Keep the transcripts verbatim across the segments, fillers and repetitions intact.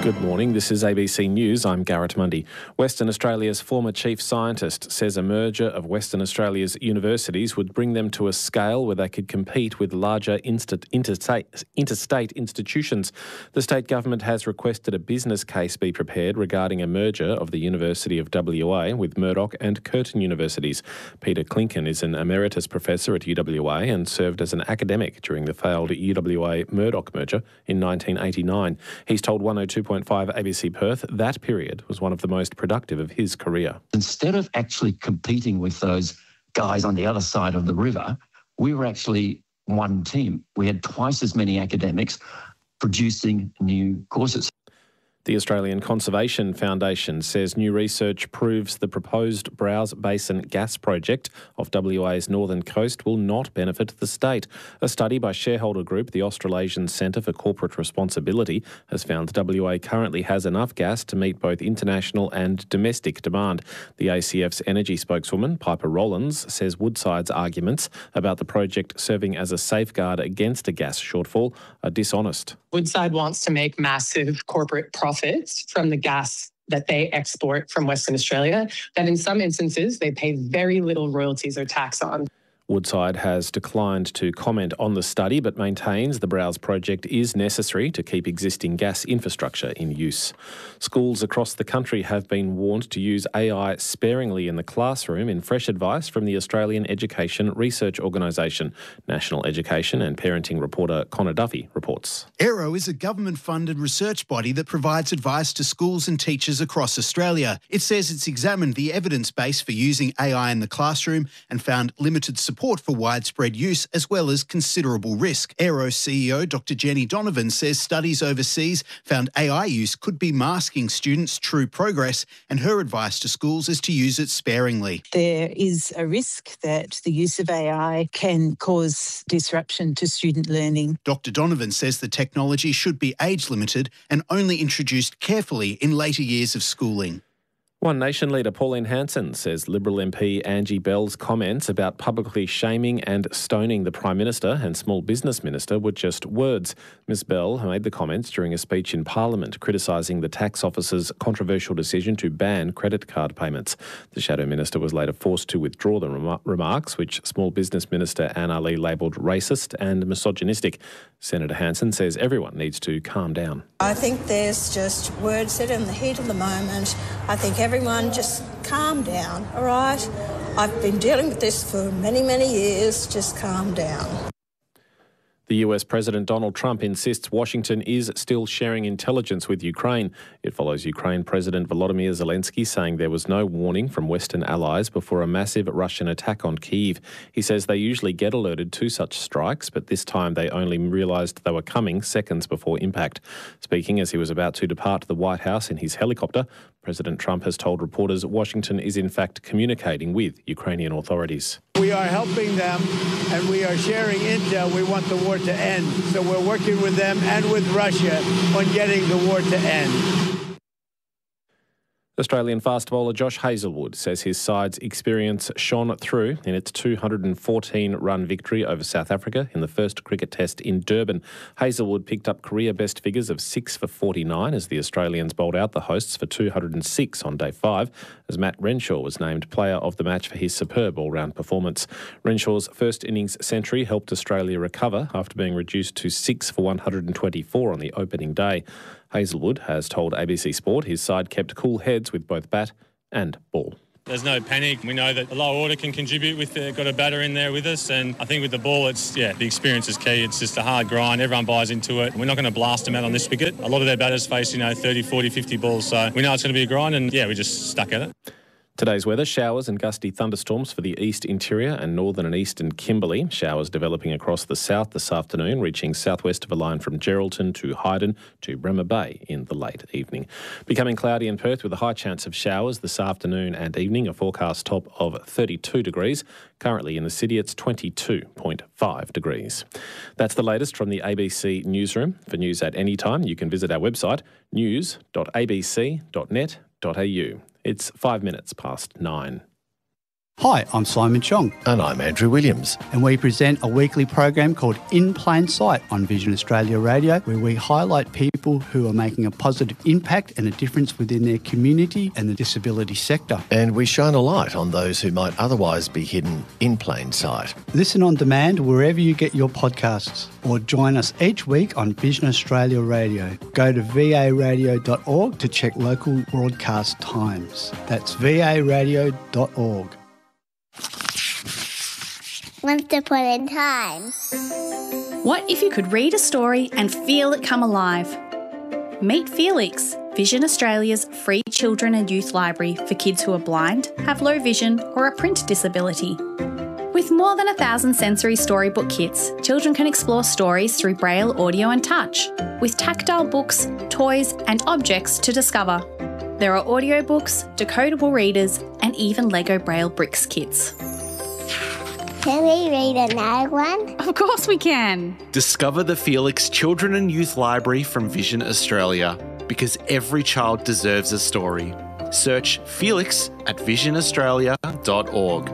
Good morning, this is A B C News. I'm Garrett Mundy. Western Australia's former chief scientist says a merger of Western Australia's universities would bring them to a scale where they could compete with larger insta- interstate, interstate institutions. The state government has requested a business case be prepared regarding a merger of the University of W A with Murdoch and Curtin universities. Peter Klinken is an emeritus professor at U W A and served as an academic during the failed U W A-Murdoch merger in nineteen eighty-nine. He's told one oh two point five A B C Perth that period was one of the most productive of his career. Instead of actually competing with those guys on the other side of the river, we were actually one team. We had twice as many academics producing new courses. The Australian Conservation Foundation says new research proves the proposed Browse Basin gas project off W A's northern coast will not benefit the state. A study by shareholder group, the Australasian Centre for Corporate Responsibility, has found W A currently has enough gas to meet both international and domestic demand. The A C F's energy spokeswoman, Piper Rowlands, says Woodside's arguments about the project serving as a safeguard against a gas shortfall are dishonest. Woodside wants to make massive corporate profits from the gas that they export from Western Australia, that in some instances they pay very little royalties or tax on. Woodside has declined to comment on the study but maintains the Browse project is necessary to keep existing gas infrastructure in use. Schools across the country have been warned to use A I sparingly in the classroom in fresh advice from the Australian Education Research Organisation. National Education and Parenting reporter Connor Duffy reports. Aero is a government-funded research body that provides advice to schools and teachers across Australia. It says it's examined the evidence base for using A I in the classroom and found limited support Support for widespread use as well as considerable risk. Aero C E O Doctor Jenny Donovan says studies overseas found A I use could be masking students' true progress, and her advice to schools is to use it sparingly. There is a risk that the use of A I can cause disruption to student learning. Doctor Donovan says the technology should be age limited and only introduced carefully in later years of schooling. One Nation leader Pauline Hanson says Liberal M P Angie Bell's comments about publicly shaming and stoning the Prime Minister and Small Business Minister were just words. Miz Bell made the comments during a speech in Parliament criticising the Tax Office's controversial decision to ban credit card payments. The Shadow Minister was later forced to withdraw the rem- remarks, which Small Business Minister Anne Ali labelled racist and misogynistic. Senator Hanson says everyone needs to calm down. I think there's just words said in the heat of the moment. I think everyone just calm down, all right? I've been dealing with this for many, many years. Just calm down. The U S President Donald Trump insists Washington is still sharing intelligence with Ukraine. It follows Ukraine President Volodymyr Zelensky saying there was no warning from Western allies before a massive Russian attack on Kyiv. He says they usually get alerted to such strikes, but this time they only realised they were coming seconds before impact. Speaking as he was about to depart the White House in his helicopter, President Trump has told reporters Washington is in fact communicating with Ukrainian authorities. We are helping them and we are sharing intel. We want the war to end. So we're working with them and with Russia on getting the war to end. Australian fast bowler Josh Hazlewood says his side's experience shone through in its two hundred fourteen run victory over South Africa in the first cricket test in Durban. Hazlewood picked up career best figures of six for forty-nine as the Australians bowled out the hosts for two hundred six on day five, as Matt Renshaw was named player of the match for his superb all-round performance. Renshaw's first innings century helped Australia recover after being reduced to six for one hundred twenty-four on the opening day. Hazlewood has told A B C Sport his side kept cool heads with both bat and ball. There's no panic. We know that the low order can contribute with the, got a batter in there with us, and I think with the ball, it's yeah, the experience is key. It's just a hard grind. Everyone buys into it. We're not going to blast them out on this wicket. A lot of their batters face, you know, thirty, forty, fifty balls, so we know it's going to be a grind, and yeah, we just stuck at it. Today's weather, showers and gusty thunderstorms for the east interior and northern and eastern Kimberley. Showers developing across the south this afternoon, reaching southwest of a line from Geraldton to Hyden to Bremer Bay in the late evening. Becoming cloudy in Perth with a high chance of showers this afternoon and evening, a forecast top of thirty-two degrees. Currently in the city, it's twenty-two point five degrees. That's the latest from the A B C Newsroom. For news at any time, you can visit our website, news dot a b c dot net dot a u. It's five minutes past nine. Hi, I'm Simon Chong. And I'm Andrew Williams. And we present a weekly program called In Plain Sight on Vision Australia Radio, where we highlight people who are making a positive impact and a difference within their community and the disability sector. And we shine a light on those who might otherwise be hidden in plain sight. Listen on demand wherever you get your podcasts, or join us each week on Vision Australia Radio. Go to v a radio dot org to check local broadcast times. That's v a radio dot org. Once upon a time. What if you could read a story and feel it come alive? Meet Felix, Vision Australia's free children and youth library for kids who are blind, have low vision or a print disability. With more than a thousand sensory storybook kits, children can explore stories through braille, audio and touch, with tactile books, toys and objects to discover. There are audiobooks, decodable readers and even Lego Braille Bricks kits. Can we read another one? Of course we can. Discover the Felix Children and Youth Library from Vision Australia, because every child deserves a story. Search Felix at vision australia dot org.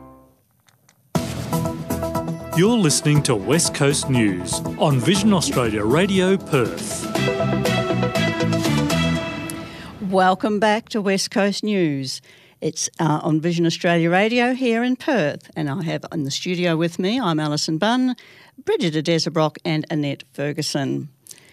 You're listening to West Coast News on Vision Australia Radio Perth. Welcome back to West Coast News. It's uh, on Vision Australia Radio here in Perth, and I have in the studio with me, I'm Alison Bunn, Bridget Adesabrock and Annette Ferguson.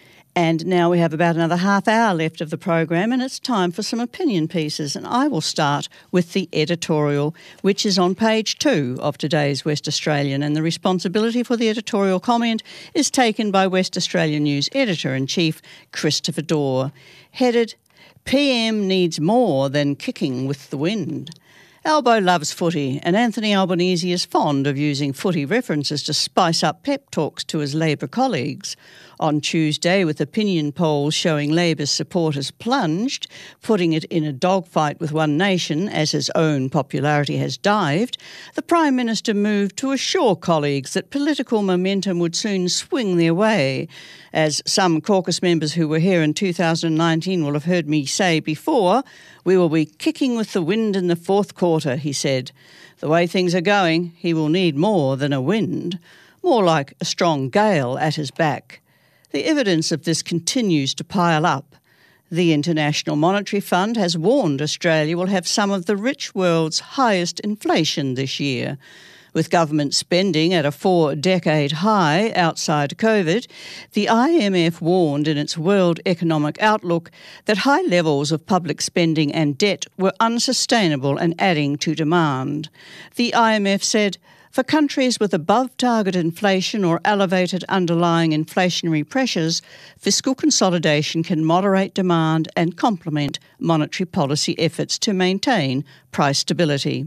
And now we have about another half hour left of the program, and it's time for some opinion pieces. And I will start with the editorial, which is on page two of today's West Australian, and the responsibility for the editorial comment is taken by West Australian News Editor-in-Chief Christopher Dorr, headed P M needs more than kicking with the wind. Albo loves footy, and Anthony Albanese is fond of using footy references to spice up pep talks to his Labor colleagues. On Tuesday, with opinion polls showing Labor's supporters plunged, putting it in a dogfight with One Nation as his own popularity has dived, the Prime Minister moved to assure colleagues that political momentum would soon swing their way. As some caucus members who were here in two thousand nineteen will have heard me say before, we will be kicking with the wind in the fourth quarter, he said. The way things are going, he will need more than a wind, more like a strong gale at his back. The evidence of this continues to pile up. The International Monetary Fund has warned Australia will have some of the rich world's highest inflation this year. With government spending at a four-decade high outside COVID, the I M F warned in its World Economic Outlook that high levels of public spending and debt were unsustainable and adding to demand. The I M F said, for countries with above-target inflation or elevated underlying inflationary pressures, fiscal consolidation can moderate demand and complement monetary policy efforts to maintain price stability.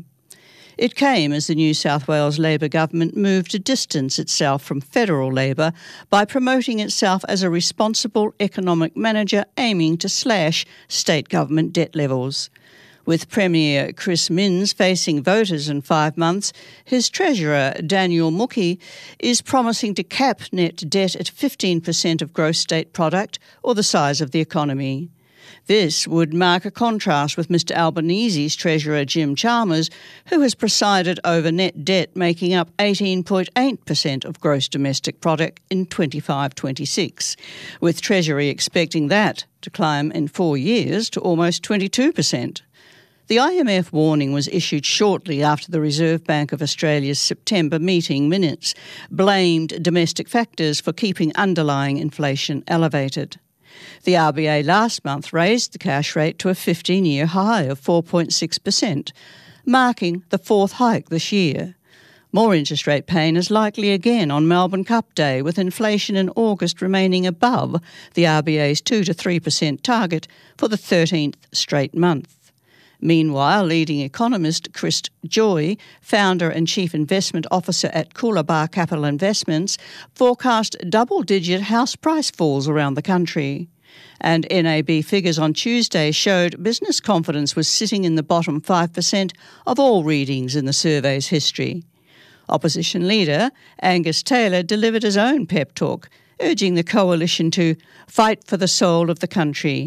It came as the New South Wales Labor government moved to distance itself from federal Labor by promoting itself as a responsible economic manager aiming to slash state government debt levels. With Premier Chris Minns facing voters in five months, his Treasurer, Daniel Mookhey, is promising to cap net debt at fifteen percent of gross state product or the size of the economy. This would mark a contrast with Mister Albanese's Treasurer, Jim Chalmers, who has presided over net debt making up eighteen point eight percent of gross domestic product in twenty-five twenty-six, with Treasury expecting that to climb in four years to almost twenty-two percent. The I M F warning was issued shortly after the Reserve Bank of Australia's September meeting minutes blamed domestic factors for keeping underlying inflation elevated. The R B A last month raised the cash rate to a fifteen-year high of four point six percent, marking the fourth hike this year. More interest rate pain is likely again on Melbourne Cup Day, with inflation in August remaining above the R B A's two to three percent target for the thirteenth straight month. Meanwhile, leading economist Chris Joy, founder and chief investment officer at Coolabah Capital Investments, forecast double-digit house price falls around the country. And N A B figures on Tuesday showed business confidence was sitting in the bottom five percent of all readings in the survey's history. Opposition leader Angus Taylor delivered his own pep talk, urging the coalition to fight for the soul of the country.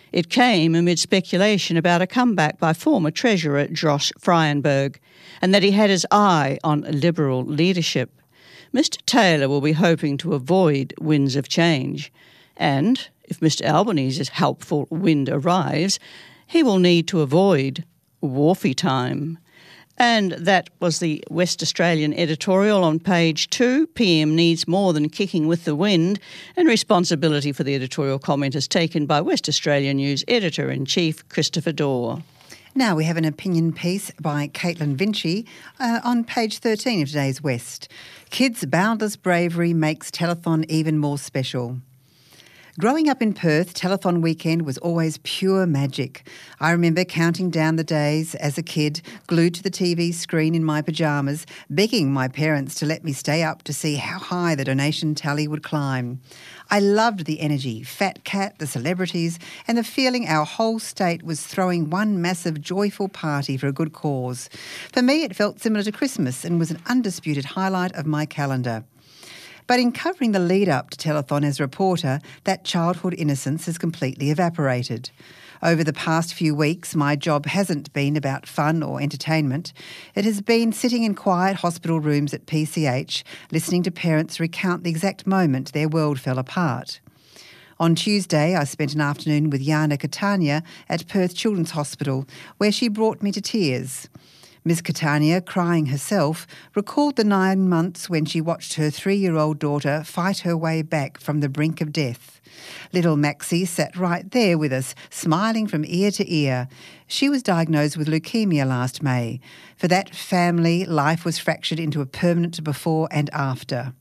It came amid speculation about a comeback by former Treasurer Josh Frydenberg and that he had his eye on Liberal leadership. Mister Taylor will be hoping to avoid winds of change. And if Mister Albanese's helpful wind arrives, he will need to avoid Wharfie time. And that was the West Australian editorial on page two. P M needs more than kicking with the wind, and responsibility for the editorial comment is taken by West Australian News Editor-in-Chief Christopher Dorr. Now we have an opinion piece by Caitlin Vinci uh, on page thirteen of today's West. Kids' boundless bravery makes telethon even more special. Growing up in Perth, telethon weekend was always pure magic. I remember counting down the days as a kid, glued to the T V screen in my pyjamas, begging my parents to let me stay up to see how high the donation tally would climb. I loved the energy, Fat Cat, the celebrities, and the feeling our whole state was throwing one massive joyful party for a good cause. For me, it felt similar to Christmas and was an undisputed highlight of my calendar. But in covering the lead-up to telethon as a reporter, that childhood innocence has completely evaporated. Over the past few weeks, my job hasn't been about fun or entertainment. It has been sitting in quiet hospital rooms at P C H, listening to parents recount the exact moment their world fell apart. On Tuesday, I spent an afternoon with Yana Catania at Perth Children's Hospital, where she brought me to tears. Miss Catania, crying herself, recalled the nine months when she watched her three-year-old daughter fight her way back from the brink of death. Little Maxie sat right there with us, smiling from ear to ear. She was diagnosed with leukemia last May. For that family, life was fractured into a permanent before and after.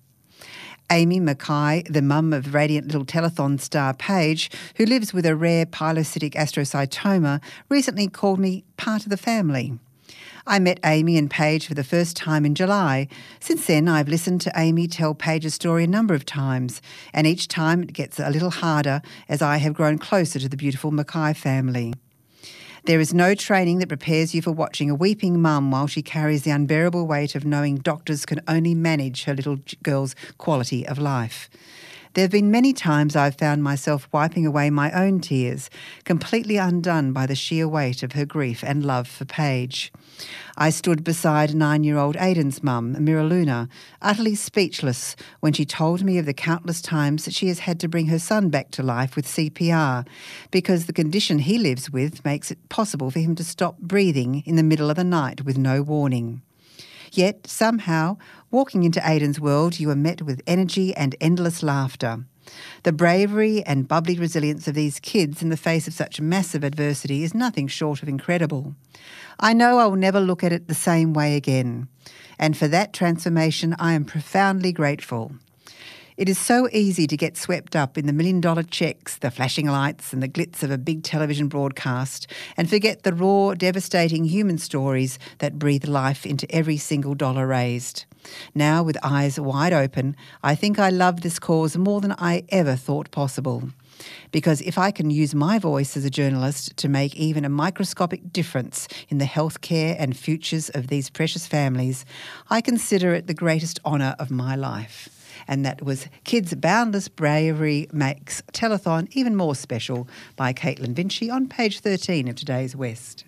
Amy Mackay, the mum of radiant little telethon star Paige, who lives with a rare pilocytic astrocytoma, recently called me part of the family. I met Amy and Paige for the first time in July. Since then, I've listened to Amy tell Paige's story a number of times, and each time it gets a little harder as I have grown closer to the beautiful Mackay family. There is no training that prepares you for watching a weeping mum while she carries the unbearable weight of knowing doctors can only manage her little girl's quality of life. There have been many times I've found myself wiping away my own tears, completely undone by the sheer weight of her grief and love for Paige. I stood beside nine-year-old Aiden's mum, Miraluna, utterly speechless when she told me of the countless times that she has had to bring her son back to life with C P R because the condition he lives with makes it possible for him to stop breathing in the middle of the night with no warning. Yet, somehow, walking into Aiden's world, you are met with energy and endless laughter. The bravery and bubbly resilience of these kids in the face of such massive adversity is nothing short of incredible. I know I will never look at it the same way again, and for that transformation I am profoundly grateful. It is so easy to get swept up in the million-dollar checks, the flashing lights and the glitz of a big television broadcast and forget the raw, devastating human stories that breathe life into every single dollar raised. Now, with eyes wide open, I think I love this cause more than I ever thought possible. Because if I can use my voice as a journalist to make even a microscopic difference in the healthcare and futures of these precious families, I consider it the greatest honour of my life. And that was Kids' Boundless Bravery Makes Telethon Even More Special by Caitlin Vinci on page thirteen of today's West.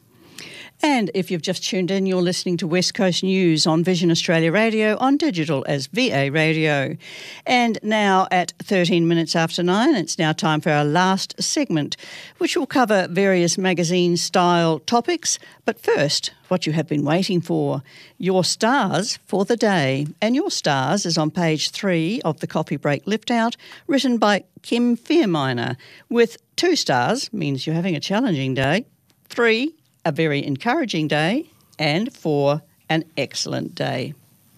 And if you've just tuned in, you're listening to West Coast News on Vision Australia Radio, on digital as V A Radio. And now at thirteen minutes after nine, it's now time for our last segment, which will cover various magazine-style topics. But first, what you have been waiting for, your stars for the day. And your stars is on page three of the Coffee Break Liftout, written by Kim Fearminer, with two stars, means you're having a challenging day, three, a very encouraging day, and four, an excellent day.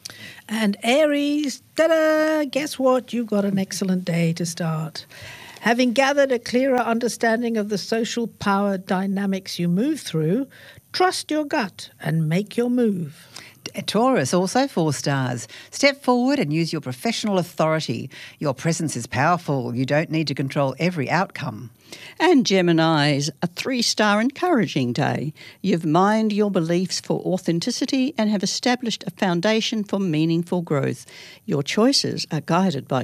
And Aries, ta-da, guess what? You've got an excellent day to start. Having gathered a clearer understanding of the social power dynamics you move through, trust your gut and make your move. Taurus, also four stars. Step forward and use your professional authority. Your presence is powerful. You don't need to control every outcome. And Geminis, a three-star encouraging day. You've mined your beliefs for authenticity and have established a foundation for meaningful growth. Your choices are guided by